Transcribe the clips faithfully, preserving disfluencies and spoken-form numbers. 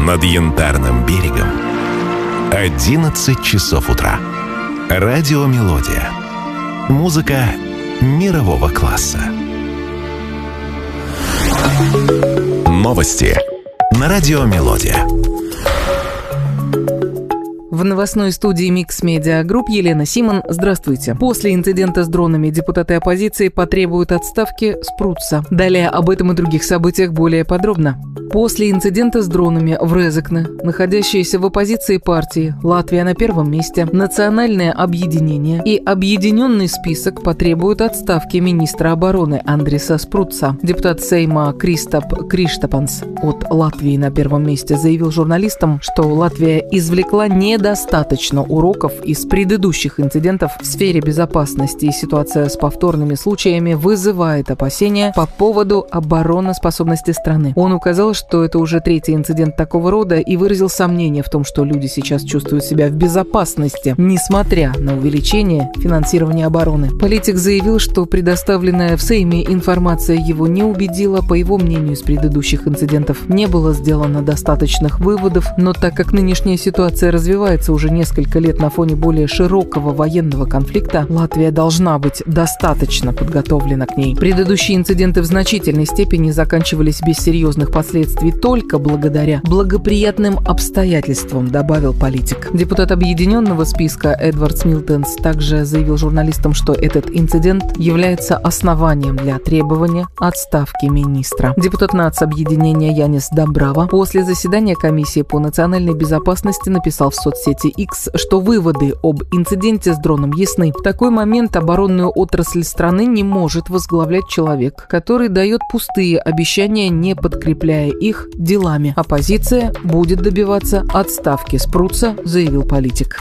Над Янтарным берегом одиннадцать часов утра. Радио «Мелодия». Музыка мирового класса. Новости на радио «Мелодия». В новостной студии Mix Media Group Елена Симон. Здравствуйте. После инцидента с дронами депутаты оппозиции потребуют отставки Спруца. Далее об этом и других событиях более подробно. После инцидента с дронами в Резекне, находящиеся в оппозиции партии «Латвия на первом месте», Национальное объединение и Объединенный список потребуют отставки министра обороны Андриса Спруца. Депутат Сейма Кристоп Криштапанс от «Латвии на первом месте» заявил журналистам, что Латвия извлекла недостаточно уроков из предыдущих инцидентов в сфере безопасности, и ситуация с повторными случаями вызывает опасения по поводу обороноспособности страны. Он указал, что это уже третий инцидент такого рода, и выразил сомнение в том, что люди сейчас чувствуют себя в безопасности, несмотря на увеличение финансирования обороны. Политик заявил, что предоставленная в Сейме информация его не убедила. По его мнению, из предыдущих инцидентов не было сделано достаточных выводов, но так как нынешняя ситуация развивается уже несколько лет на фоне более широкого военного конфликта, Латвия должна быть достаточно подготовлена к ней. Предыдущие инциденты в значительной степени заканчивались без серьезных последствий только благодаря благоприятным обстоятельствам, добавил политик. Депутат Объединенного списка Эдвард Милтенс также заявил журналистам, что этот инцидент является основанием для требования отставки министра. Депутат нацобъединения Янис Добрава после заседания комиссии по национальной безопасности написал в соцсети X, что выводы об инциденте с дроном ясны. В такой момент оборонную отрасль страны не может возглавлять человек, который дает пустые обещания, не подкрепляя их делами. Оппозиция будет добиваться отставки Спруца, заявил политик.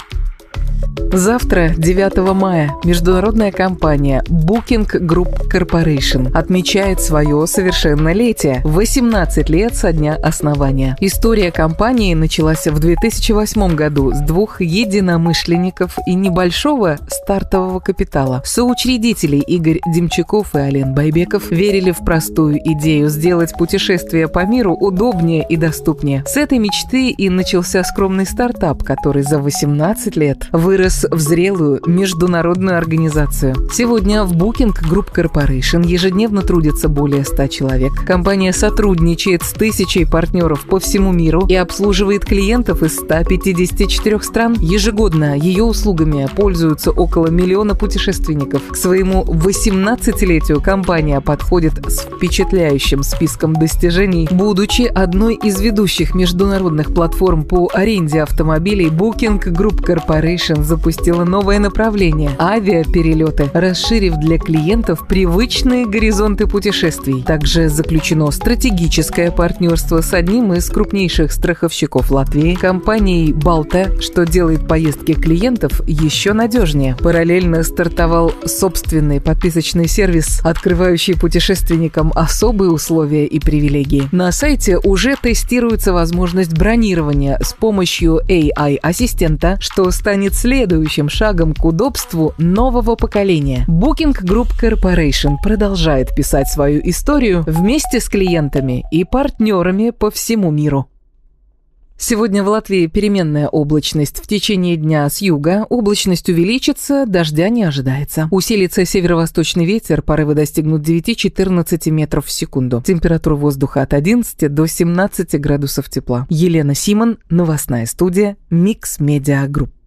Завтра, девятого мая, международная компания Booking Group Corporation отмечает свое совершеннолетие – восемнадцать лет со дня основания. История компании началась в две тысячи восьмом году с двух единомышленников и небольшого стартового капитала. Соучредители Игорь Демчаков и Ален Байбеков верили в простую идею сделать путешествие по миру удобнее и доступнее. С этой мечты и начался скромный стартап, который за восемнадцать лет вырос в зрелую международную организацию. Сегодня в Booking Group Corporation ежедневно трудится более ста человек. Компания сотрудничает с тысячей партнеров по всему миру и обслуживает клиентов из ста пятидесяти четырёх стран. Ежегодно ее услугами пользуются около миллиона путешественников. К своему восемнадцатилетию компания подходит с впечатляющим списком достижений. Будучи одной из ведущих международных платформ по аренде автомобилей, Booking Group Corporation запустила новое направление – авиаперелеты, расширив для клиентов привычные горизонты путешествий. Также заключено стратегическое партнерство с одним из крупнейших страховщиков Латвии – компанией «Балта», что делает поездки клиентов еще надежнее. Параллельно стартовал собственный подписочный сервис, открывающий путешественникам особые условия и привилегии. На сайте уже тестируется возможность бронирования с помощью эй ай-ассистента, что станет следующим шагом к удобству нового поколения. Booking Group Corporation продолжает писать свою историю вместе с клиентами и партнерами по всему миру. Сегодня в Латвии переменная облачность. В течение дня с юга облачность увеличится, дождя не ожидается. Усилится северо-восточный ветер, порывы достигнут девяти-четырнадцати метров в секунду. Температура воздуха от одиннадцати до семнадцати градусов тепла. Елена Симон, новостная студия Mix Media Group.